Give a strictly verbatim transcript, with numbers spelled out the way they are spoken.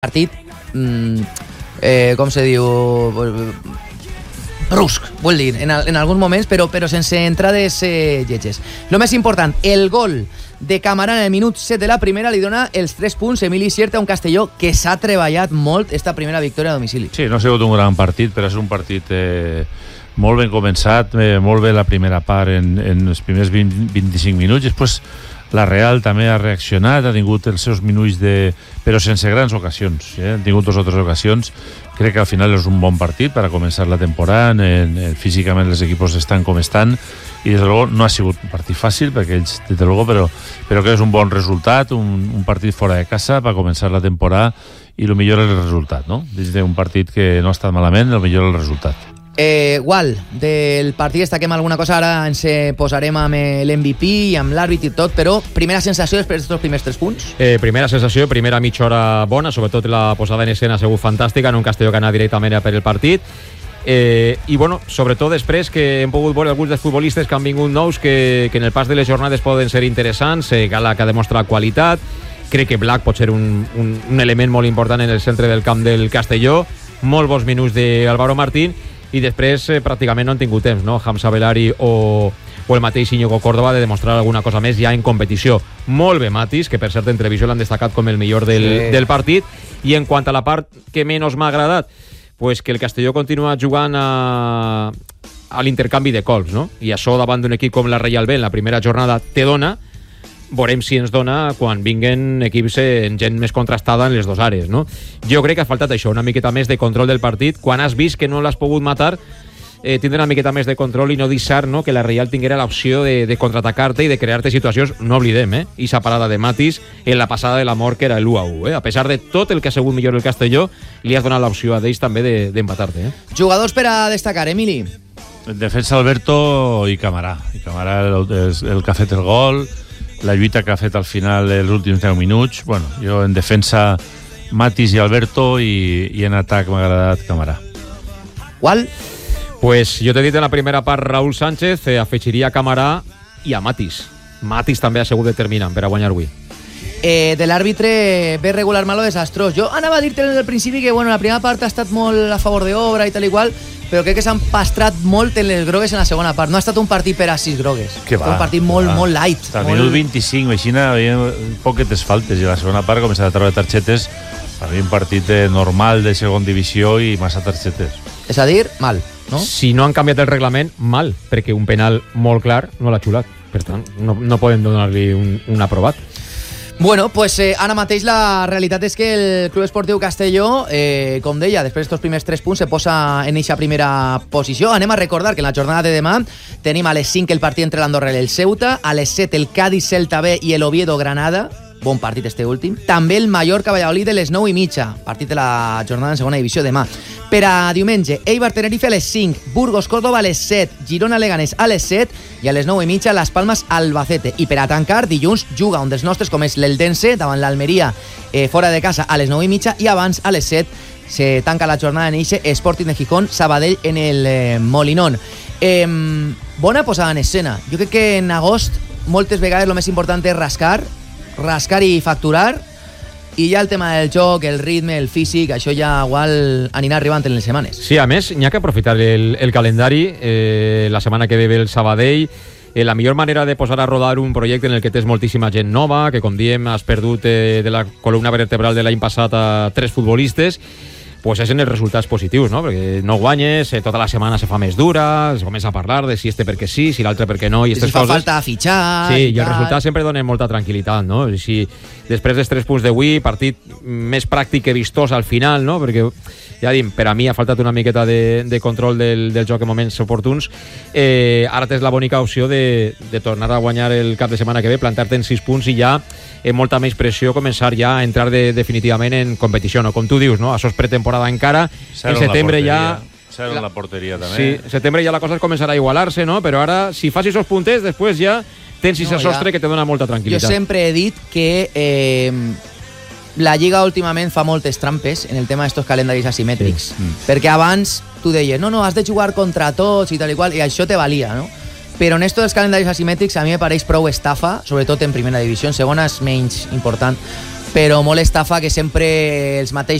partit, mm, eh, com se diu, brusc, vull dir, en, en alguns moments, però, però sense entrades eh, lletges. El més important, el gol de Camarà en el minut set de la primera li dona els tres punts Emili Sierta a un Castelló que s'ha treballat molt esta primera victòria a domicili. Sí, no ha sigut un gran partit, però és un partit eh, molt ben començat, eh, molt bé la primera part en, en els primers vint, vint-i-cinc minuts, després la Real també ha reaccionat, ha tingut els seus minuts de... però sense grans ocasions, eh? Han tingut dues o tres ocasions. Crec que al final és un bon partit per a començar la temporada, en, en, físicament els equipos estan com estan, i des de luego no ha sigut un partit fàcil, perquè ells, des de luego, però, però que és un bon resultat, un, un partit fora de casa per a començar la temporada, i el millor és el resultat, no? Des d'un partit que no ha estat malament, el millor és el resultat. Eh, Gual, del partit destaquem alguna cosa, ara ens posarem amb l'M V P i amb l'àrbit i tot, però primera sensació després dels primers tres punts? Eh, primera sensació, primera mitja hora bona, sobretot la posada en escena ha sigut fantàstica, en un Castelló que anava directament per el partit, eh, i bueno, sobretot després que hem pogut veure alguns dels futbolistes que han vingut nous que, que en el pas de les jornades poden ser interessants, eh, Gala que ha demostrat qualitat, crec que Black pot ser un, un, un element molt important en el centre del camp del Castelló, molt bons minuts d'Álvaro Martín, i després eh, pràcticament no han tingut temps, no? Hamza Belari o, o el mateix Íñigo Córdoba de demostrar alguna cosa més ja en competició. Molt bé Matis, que per cert en televisió l'han destacat com el millor del, sí. del partit, i en quant a la part que menys m'ha agradat, pues que el Castelló continua jugant a, a l'intercanvi de colps, no? I això davant d'un equip com la Reial B en la primera jornada te dona, veurem si ens dona quan vinguen equips en gent més contrastada en les dues àrees, no? Jo crec que ha faltat això, una miqueta més de control del partit. Quan has vist que no l'has pogut matar, eh, tindre una miqueta més de control i no deixar, no, que la Real tinguera l'opció de, de contraatacar-te i de crear-te situacions, no oblidem, eh? I esa parada de Matis en la passada de l'amor que era l'u a u, eh? A pesar de tot el que ha sigut millor el Castelló, li has donat l'opció a d'ells també d'empatar-te, eh? Jugadors per a destacar, Emili? En defensa Alberto i Camarà. I Camarà el, el, el que ha fet el gol, la lluita que ha fet al final els últims deu minuts. Bueno, jo en defensa Matis i Alberto, i, i en atac m'ha agradat Camarà. Gual? Pues jo t'he dit en la primera part Raúl Sánchez, eh, afegiria a Camarà i a Matis. Matis també ha sigut determinant per a guanyar avui. Eh, de l'àrbitre ve regular malo desastrós. Jo anava a dir-te des del principi que bueno, la primera part ha estat molt a favor d'obra i tal i qual, però crec que s'han pastrat molt en les grogues en la segona part. No ha estat un partit per a sis grogues. Que va, un partit molt, va. molt light. Al molt... minut vint-i-cinc, aixina, hi havia poquetes faltes, i a la segona part començava a treure targetes. Per mi un partit normal de segon divisió i massa targetes. És a dir, mal, no? Si no han canviat el reglament, mal, perquè un penal molt clar no l'ha xulat. Per tant, no, no poden donar-li un, un aprovat. Bueno, pues eh, ara mateix la realitat és que el Club Esportiu Castelló, eh, com deia, després d'estos primers tres punts se posa en eixa primera posició. Anem a recordar que en la jornada de demà tenim a les cinc el partit entre l'Andorra i el Ceuta, a les set el Cádiz Celta B i el Oviedo Granada, bon partit este últim, també el Mallorca Valladolid de les nou i mitja, partit de la jornada en segona divisió demà. Per a diumenge, Eibar Tenerife a les cinc, Burgos Córdoba a les set, Girona Leganés a les set i a les nou i mitja Las Palmas Albacete. I per a tancar, dilluns juga un dels nostres com és l'Eldense davant l'Almeria eh, fora de casa a les nou i mitja, i abans a les set se tanca la jornada en eixe Sporting de Gijón Sabadell en el eh, Molinón. Eh, bona posada en escena. Jo crec que en agost moltes vegades el més important és rascar rascar i facturar, i ja el tema del joc, el ritme, el físic, això ja igual anirà arribant en les setmanes. Sí, a més, n'hi ha que aprofitar el, el calendari, eh, la setmana que ve ve el Sabadell, eh, la millor manera de posar a rodar un projecte en el que tens moltíssima gent nova, que com diem has perdut eh, de la columna vertebral de l'any passat a tres futbolistes, pues és en els resultats positius, no? Perquè no guanyes, eh, tota la setmana se fa més dura, es comença a parlar de si este perquè sí, si l'altre perquè no, i aquestes si fa coses. falta fitxar... Sí, i, i els resultats sempre donen molta tranquil·litat, no? I si després dels tres punts d'avui, partit més pràctic que vistós al final, no? Perquè, ja dim, per a mi ha faltat una miqueta de, de control del, del joc en moments oportuns. Eh, ara tens la bonica opció de, de tornar a guanyar el cap de setmana que ve, plantar-te en sis punts i ja amb molta més pressió començar ja a entrar de, definitivament en competició, no? Com tu dius, no? Això és pretemporada encara, en setembre ja... Ser en la porteria també. Sí, en setembre ja la cosa començarà a igualar-se, no? Però ara, si fas esos punters, després ja tens no, ese sostre ja. Que te dona molta tranquil·litat. Jo sempre he dit que eh, la Lliga últimament fa moltes trampes en el tema d'estos calendaris asimètrics, sí. mm. perquè abans tu deies, no, no, has de jugar contra tots i tal i qual, i això te valia, no? Però en esto dels calendaris asimètrics a mi me pareix prou estafa, sobretot en primera divisió, en segona és menys important, però molt estafa que sempre els mateixos